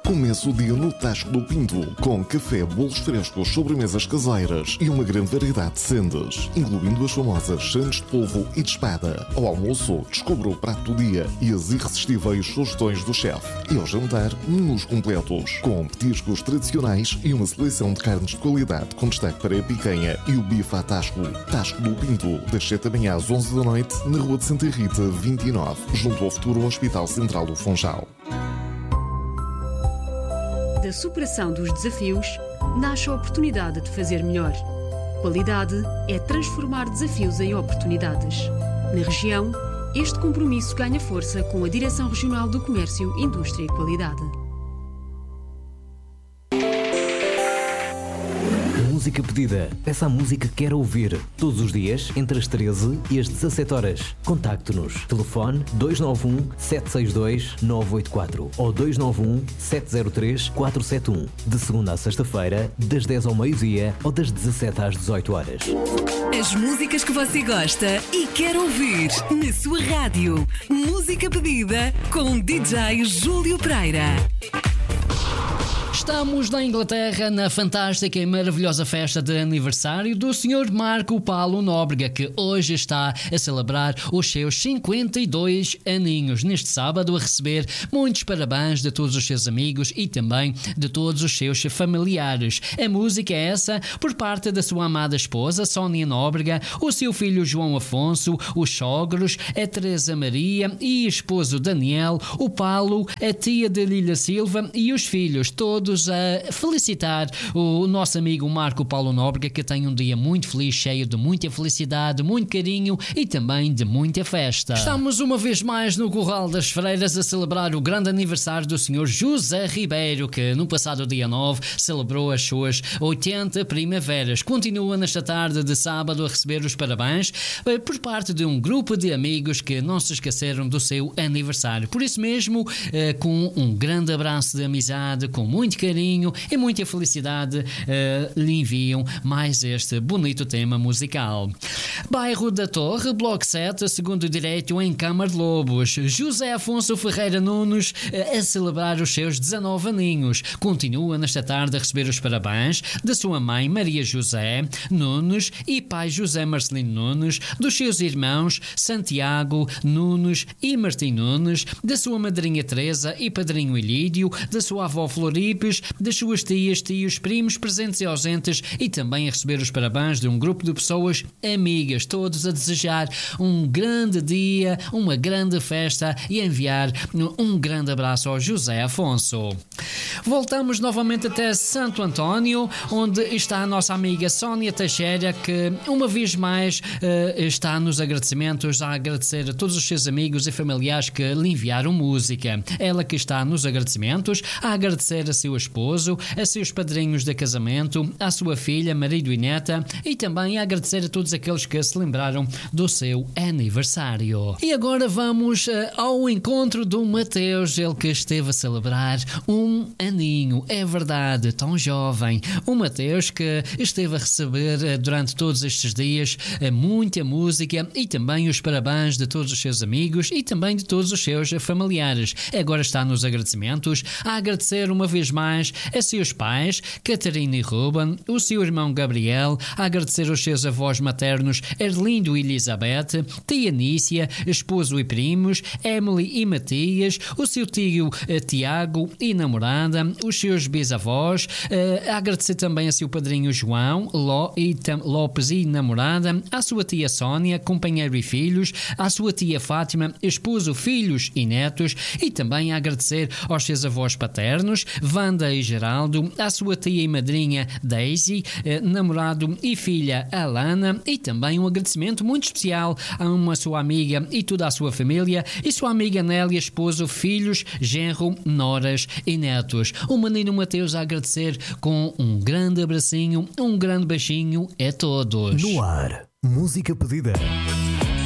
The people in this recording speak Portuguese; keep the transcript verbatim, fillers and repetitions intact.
Comece o dia no Tasco do Pinto, com café, bolos frescos, sobremesas caseiras e uma grande variedade de sendas, incluindo as famosas sandes de polvo e de espada. Ao almoço, descubra o prato do dia e as irresistíveis sugestões do chefe. E ao jantar, menus completos, com petiscos tradicionais e uma seleção de carnes de qualidade, com destaque para a picanha e o bife à Tasco. Tasco do Pinto, das sete da manhã às onze da noite, na Rua de Santa Rita, vinte e nove, junto ao futuro Hospital Central do Funchal. Da superação dos desafios, nasce a oportunidade de fazer melhor. Qualidade é transformar desafios em oportunidades. Na região, este compromisso ganha força com a Direção Regional do Comércio, Indústria e Qualidade. Música pedida. Peça a música que quer ouvir. Todos os dias, entre as treze e as dezassete horas. Contacte-nos. Telefone dois nove um, sete seis dois, nove oito quatro ou dois nove um, sete zero três, quatro sete um. De segunda a sexta-feira, das dez ao meio-dia ou das dezassete às dezoito horas. As músicas que você gosta e quer ouvir na sua rádio. Música pedida com D J Júlio Pereira. Estamos na Inglaterra na fantástica e maravilhosa festa de aniversário do senhor Marco Paulo Nóbrega, que hoje está a celebrar os seus cinquenta e dois aninhos. Neste sábado a receber muitos parabéns de todos os seus amigos e também de todos os seus familiares. A música é essa por parte da sua amada esposa Sónia Nóbrega, o seu filho João Afonso, os sogros, a Teresa Maria e esposo Daniel, o Paulo, a tia de Lília Silva e os filhos, todos a felicitar o nosso amigo Marco Paulo Nóbrega, que tem um dia muito feliz, cheio de muita felicidade, muito carinho e também de muita festa. Estamos uma vez mais no Curral das Freiras a celebrar o grande aniversário do senhor José Ribeiro, que no passado dia nove celebrou as suas oitenta primaveras. Continua nesta tarde de sábado a receber os parabéns por parte de um grupo de amigos que não se esqueceram do seu aniversário. Por isso mesmo, com um grande abraço de amizade, com muito carinho e muita felicidade, uh, lhe enviam mais este bonito tema musical. Bairro da Torre, Bloco sete, segundo direito em Câmara de Lobos. José Afonso Ferreira Nunes uh, a celebrar os seus dezanove aninhos. Continua nesta tarde a receber os parabéns da sua mãe Maria José Nunes e pai José Marcelino Nunes, dos seus irmãos Santiago Nunes e Martim Nunes, da sua madrinha Teresa e padrinho Ilídio, da sua avó Floripe, das suas tias, tios, primos, presentes e ausentes, e também a receber os parabéns de um grupo de pessoas amigas, todos a desejar um grande dia, uma grande festa e a enviar um grande abraço ao José Afonso. Voltamos novamente até Santo António, onde está a nossa amiga Sónia Teixeira, que uma vez mais uh, está nos agradecimentos, a agradecer a todos os seus amigos e familiares que lhe enviaram música. Ela que está nos agradecimentos, a agradecer a seu esposo, a seus padrinhos de casamento, à sua filha, marido e neta, e também a agradecer a todos aqueles que se lembraram do seu aniversário. E agora vamos uh, ao encontro do Mateus, ele que esteve a celebrar um aninho, é verdade, tão jovem. O Mateus que esteve a receber uh, durante todos estes dias uh, muita música e também os parabéns de todos os seus amigos e também de todos os seus familiares. Agora está nos agradecimentos, a agradecer uma vez mais a seus pais, Catarina e Ruben, o seu irmão Gabriel, a agradecer aos seus avós maternos Erlindo e Elizabeth, tia Nícia, esposo e primos, Emily e Matias, o seu tio uh, Tiago e namorada, os seus bisavós, uh, a agradecer também a seu padrinho João Ló, e tam, Lopes e namorada, à sua tia Sónia, companheiro e filhos, à sua tia Fátima, esposo, filhos e netos, e também a agradecer aos seus avós paternos, Wanda e Geraldo, à sua tia e madrinha Daisy, eh, namorado e filha Alana, e também um agradecimento muito especial a uma sua amiga e toda a sua família, e sua amiga Nélia, esposo, filhos, genro, noras e netos. O menino Mateus a agradecer com um grande abracinho, um grande beijinho a todos. No ar, música pedida.